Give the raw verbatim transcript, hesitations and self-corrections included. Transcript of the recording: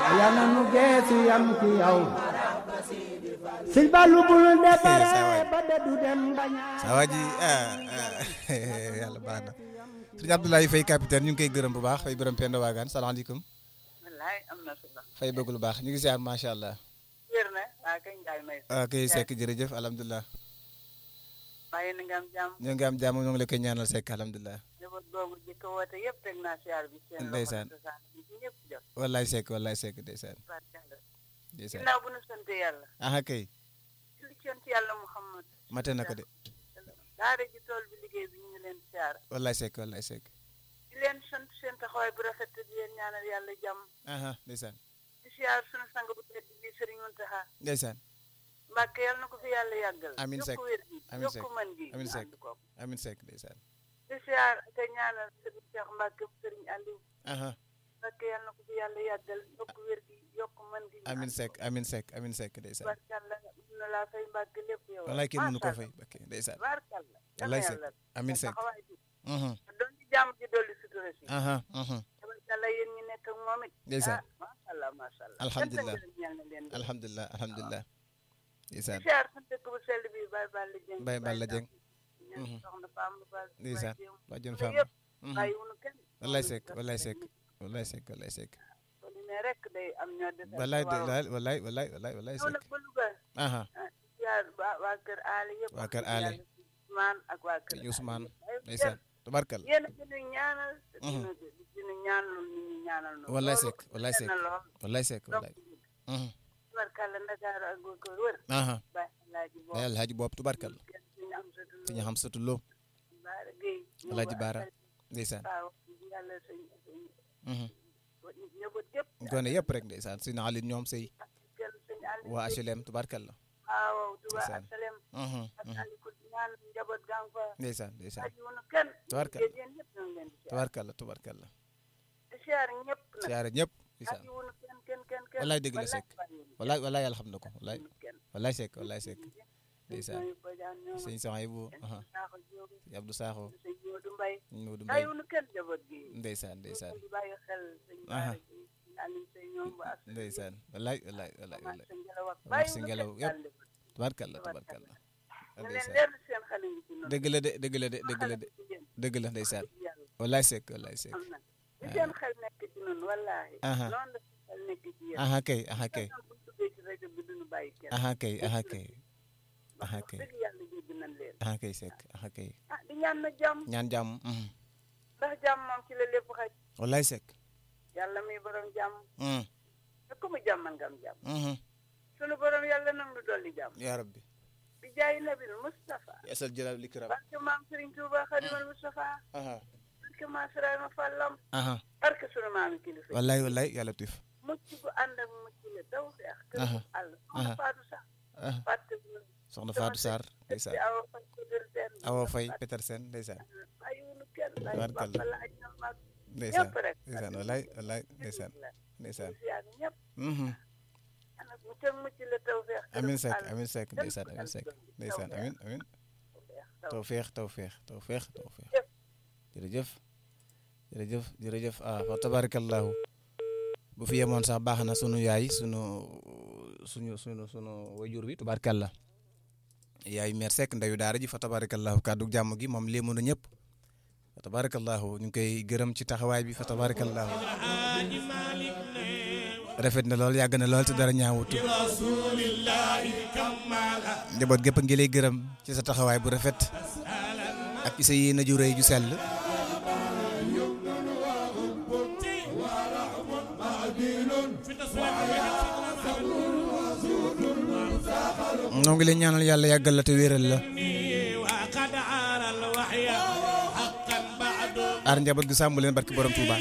yana nu geesu yam ci yow sil balu bul debare ba du dem baña sawaji ah yàlla baax na sëriñ Abdoulaye Faye capitaine ñu ngi koy gërëm bu baax fay borom Penda Wagan salaamaaleykum wallaay am na solo fay bëgg lu baax ñu ngi ziar macha allah wér na waa kay Ndiaye may ah kay Seck jërëjëf alhamdulilah bàyyi na nga am jàmm ñu ngi am jàmm ñoo ngi la koy ñaanal Seck alhamdulilah njaboot boobu jëkk woote yëpp teg naa siyaar bi seen ndeysaan ñëpp jot wallaay Seck wallaay Seck ndeysaan ndeysaan ginnaaw bu nu sant yàlla aha kay li sant yàlla Muhammad mate na ko de daara ji tool bi liggéey bi ñu ngi leen siyaar wallaay Seck wallaay Seck di leen sant seen taxawaay bu rafet di leen ñaanal yàlla jàmm aha ndeysaan di siyaar sunu sang bu tedd bi Sëriñ Muntaxa ndeysaan Mbàkke yàlla na ko fi yàlla yàggal Amiin Seck yokku wér gi Amiin Seck yokku mën gi Amiin Seck ànd ko Amiin Seck ndeysaan di siyaar te ñaanal Sëriñ Cheikh Mbàkke Sëriñ Aliou aha Mbàkke yàlla na ko fi yàlla yàggal yokku wér gi yokku mën gi Amiin Seck Amiin Seck Amiin Seck ndeysaan barkalla na laa fay Mbàkke lépp yow wallaay kenn mënu ko fay Mbàkke ndeysaan barkalla wallaay Seck Amiin Seck mhm doon ci jàmm ci dolli sutura si aha mhm barkalla yéen ñi nekk ak moom it ndeysaan macha allah macha allah alhamdulilah alhamdulilah alhamdulilah ndeysaan siyaar sant ko bu sell bi Baye Balla Dieng Baye Balla Dieng soxna Fama Fall ndeysaan bàjjen Fam bàyyi wunu kenn wallaay Seck wallaay Seck wallaay Seck wallaay Seck kon ne rek day am ñoo def wallaay wallaay wallaay wallaay wallaay Seck ba Louga aha siyaar waa kër Ali yëpp waa kër Ali Ousmane ak waa kër Ousmane ndeysaan tabarkal yéen a gën a ñaanal dina dina ñaanal nit ñi ñaanal no wallaay Seck wallaay Seck wallaay Seck wallaay mhm tubarkalla Ndakaaru ak góor ko wër aha Baye Alaaji Bo Baye Alaaji Bopp tubarkal suñu xam satu loo Baara Gueye Alaaji Baara ndeysaan waaw yàlla sëñ mhm ñëbot yëpp gone yëpp rek ndeysaan suñu Ali ñoom sëy waa H L M tubarkal la waaw Touba Asalem mhm ak aliko ñaan njaboot gang fa ndeysaan ndeysaan aji wonu kenn tubarkal yéen ñëpp ñu ngi leen di tubarkal la tubarkal la di siyaar ñëpp nag siyaare ñëpp ndeysaan aji wonu kenn kenn kenn kenn wallaay dëgg la Seck wallaay wallaay yàlla xam na ko wallaay wallaay Seck wallaay Seck ndeysaan sëñ Sohaybou aha sëñ Abdou Sakho sëñ Modou Mbaye sëñ Modou aji Mbaye wonu kenn njaboot gi ndeysaan ndeysaan di bàyyi xel sëñ aha Bara Aliou Sey ñoom ba ak ndeysaan wallaay wallaay wallaay wallaay sëñ Ngelaw ak wax bàyyi si wonu ngelaw kenn yëpp daal tubarkal la tubarkal la ñu leen ndeysaan leer seen xale yi ci noonu dëgg la de dëgg la de dëgg la de dëgg la ndeysaan wallaay Seck wallaay Seck am na li seen xel nekk ci noonu wallaahi aha noonu la seen xel nekk ci yéen aha kay aha kay bu ñu duggee ci rajo bi duñu bàyyi kenn aha kay aha kay aha kay dëgg yàlla jégg nañ leen aha kay Seck aha kay ah di ñaan na jàmm ñaan jàmm mhm ndax jàmm moom ci la lépp xaj wallaay Seck yàlla muy borom jàmm mhm te ku mu jàmmal nga am jàmm mhm sunu borom yàlla nag lu dolli jàmm yaa rabbi di jaay nabil Moustapha yasal jalal likram barke maam Serigne Touba Xadimal Moustapha aha barke maam Sirayma Fallam aha barke sunu maami kilifa wallaay wallaay yàlla tuif mucc gu ànd ak mucc la daw feex kër aha àll aha faatu sax aha fàtte soxna Fatou Sarr ndeysaan awa fay Petersen Awa Faye Petersen ndeysaan bàyyiwunu kenn Tubaarkalla. bàyyi laaj na mag ndeysaan ñëpp rek ndeysaan wallaay wallaay ndeysaan ndeysaan siyaar ñëpp mhm anak mucc ak mucc la taw feex amin Seck amin Seck ndeysaan amin Seck ndeysaan amin amin tawfeex tawfeex tawfeex tawfeex jërëjëf jërëjëf jërëjëf ah fa tabarakallahu bu fi yemoon sax baax na sunu yaay sunu suñu sunu sunu wajur bi tabarakallah yaay mère Seck ndeyu daara ji fa tabarakallahu kàddu jàmm gi moom léemu na ñëpp fa tabarakallahu ñu ngi koy gërëm ci taxawaay bi fa tabarakallahu rafet na lool yàgg na lool te dara ñaawutu njaboot gépp ngi lay gërëm ci sa taxawaay bu rafet ak ci sa yéene ju rëy ju sell noo ngi leen ñaanal yàlla yàggal la te wéeral la aar njaboot gi sàmm leen barki borom Touba